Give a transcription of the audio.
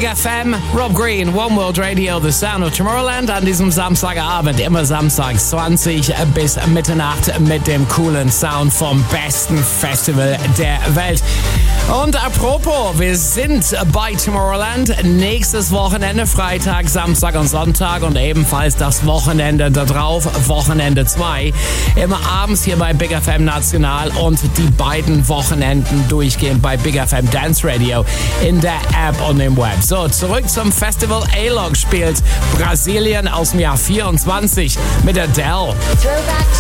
Big FM, Rob Green, One World Radio, The Sound of Tomorrowland an diesem Samstagabend, immer samstags 20 bis Mitternacht mit dem coolen Sound vom besten Festival der Welt. Und apropos, wir sind bei Tomorrowland nächstes Wochenende, Freitag, Samstag und Sonntag und ebenfalls das Wochenende da drauf, Wochenende 2, immer abends hier bei Big FM National und die beiden Wochenenden durchgehend bei Big FM Dance Radio in der App und im Web. So, zurück zum Festival. A-Log spielt Brasilien aus dem Jahr 24 mit Adele. Throwback